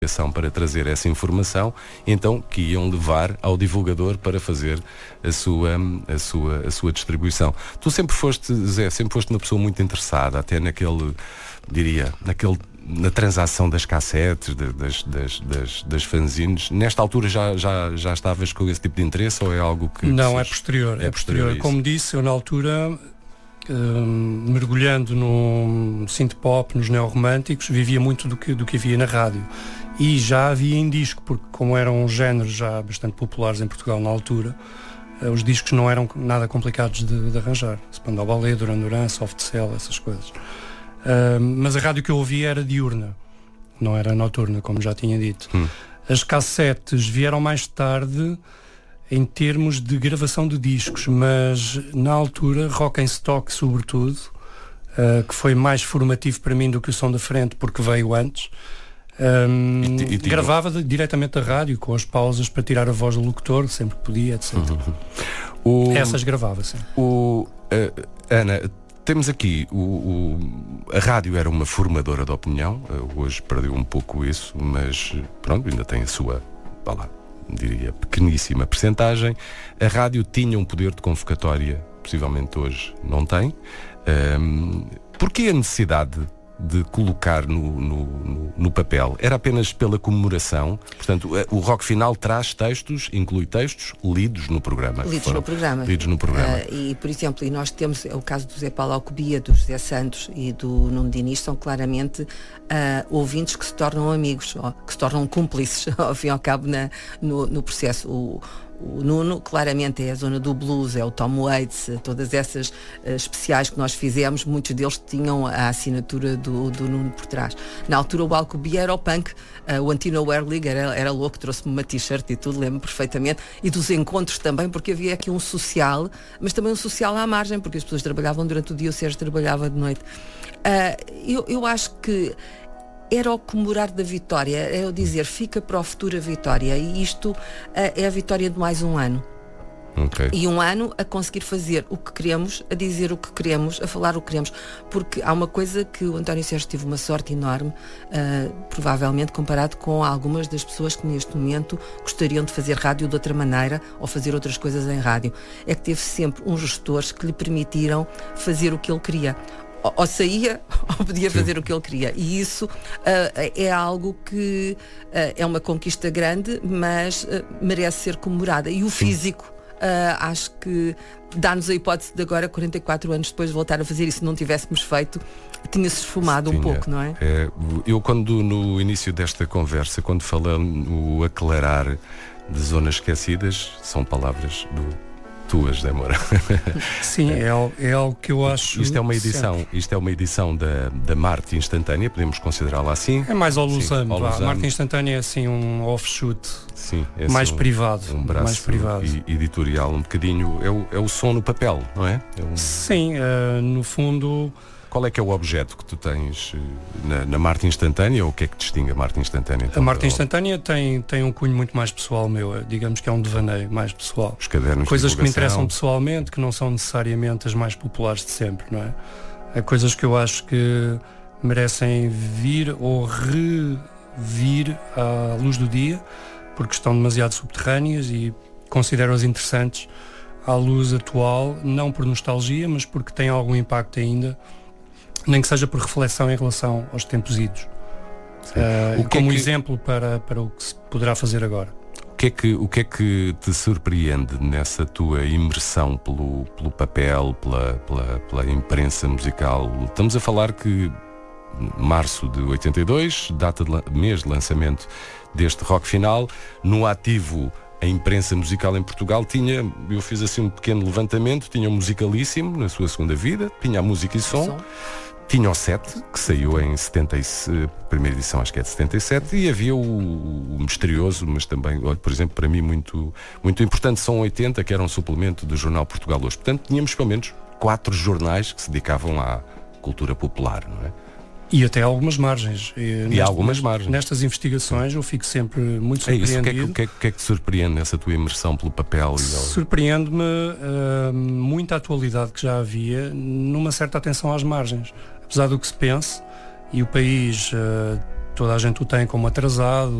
para trazer essa informação, então que iam levar ao divulgador para fazer a sua distribuição. Tu sempre foste, Zé, uma pessoa muito interessada, até na transação das cassetes, das fanzines. Nesta altura já estavas com esse tipo de interesse ou é algo que... Não, é posterior. É posterior. Como disse, eu na altura... mergulhando no synth-pop, nos neorromânticos, vivia muito do que havia na rádio. E já havia em disco, porque como eram géneros já bastante populares em Portugal na altura, os discos não eram nada complicados de arranjar. Spandau Ballet, Duran Duran, Soft Cell, essas coisas. Mas a rádio que eu ouvia era diurna, não era noturna, como já tinha dito. As cassetes vieram mais tarde em termos de gravação de discos, mas na altura, Rock em Stock sobretudo, que foi mais formativo para mim do que o Som da Frente, porque veio antes, gravava diretamente da rádio, com as pausas para tirar a voz do locutor, sempre que podia, etc. Essas gravava, sim. Ana, temos aqui, a rádio era uma formadora de opinião, hoje perdeu um pouco isso, mas pronto, ainda tem a sua, diria, pequeníssima percentagem. A rádio tinha um poder de convocatória, possivelmente hoje não tem. Porquê a necessidade de colocar no papel? Era apenas pela comemoração? Portanto, o Rock Final traz textos, inclui textos lidos no programa. Lidos no programa. E, por exemplo, nós temos o caso do Zé Paulo Alcobia, do José Santos e do Nuno Diniz, são claramente ouvintes que se tornam amigos, que se tornam cúmplices, ao fim e ao cabo, no processo. O Nuno, claramente, é a zona do blues, é o Tom Waits, todas essas especiais que nós fizemos, muitos deles tinham a assinatura do Nuno por trás. Na altura, o Alcobia era o punk, o Anti-Nowhere League era louco, trouxe-me uma t-shirt e tudo, lembro perfeitamente, e dos encontros também, porque havia aqui um social, mas também um social à margem, porque as pessoas trabalhavam durante o dia, o Sérgio trabalhava de noite. Eu acho que era o comemorar da vitória, é o dizer, fica para o futuro a vitória, e isto é a vitória de mais um ano. Okay. E um ano a conseguir fazer o que queremos, a dizer o que queremos, a falar o que queremos, porque há uma coisa que o António Sérgio teve uma sorte enorme, provavelmente comparado com algumas das pessoas que neste momento gostariam de fazer rádio de outra maneira ou fazer outras coisas em rádio, é que teve sempre uns gestores que lhe permitiram fazer o que ele queria. Ou saía ou podia fazer o que ele queria, e isso é algo que é uma conquista grande, mas merece ser comemorada. E o físico, acho que dá-nos a hipótese de agora, 44 anos depois, voltar a fazer isso. Se não tivéssemos feito, tinha-se esfumado um pouco, não é? Eu, quando no início desta conversa, quando falamos o aclarar de zonas esquecidas, são palavras tuas, Demora. Sim, é algo que eu acho. Isto é uma edição da Marte Instantânea, podemos considerá-la assim. É mais ao Lusame. A Marte Instantânea é assim um offshoot. Sim, é mais assim privado. Um braço mais privado. Editorial, um bocadinho. É o som no papel, não é? Sim, no fundo. Qual é que é o objeto que tu tens na Marte Instantânea, ou o que é que distingue a Marte Instantânea? Então, a Marte Instantânea tem um cunho muito mais pessoal meu, digamos que é um devaneio mais pessoal. Os cadernos, coisas que me interessam pessoalmente, que não são necessariamente as mais populares de sempre, não é? Há coisas que eu acho que merecem vir ou revir à luz do dia, porque estão demasiado subterrâneas, e considero-as interessantes à luz atual, não por nostalgia, mas porque têm algum impacto ainda, nem que seja por reflexão em relação aos tempos idos. Como exemplo para o que se poderá fazer agora. O que é que te surpreende nessa tua imersão pelo papel, pela imprensa musical? Estamos a falar que março de 82, mês de lançamento deste Rock Final, no ativo. A imprensa musical em Portugal eu fiz assim um pequeno levantamento, tinha o Musicalíssimo na sua segunda vida, tinha a Música e Som, tinha o 7, que saiu em 77, primeira edição acho que é de 77, e havia o misterioso, mas também, por exemplo, para mim muito, muito importante, Som 80, que era um suplemento do jornal Portugal Hoje. Portanto, tínhamos pelo menos 4 jornais que se dedicavam à cultura popular, não é? E até algumas margens. Algumas margens. Nestas investigações eu fico sempre muito surpreendido. O que é que te surpreende nessa tua imersão pelo papel? Surpreende-me muita atualidade que já havia, numa certa atenção às margens. Apesar do que se pense, e o país toda a gente o tem como atrasado,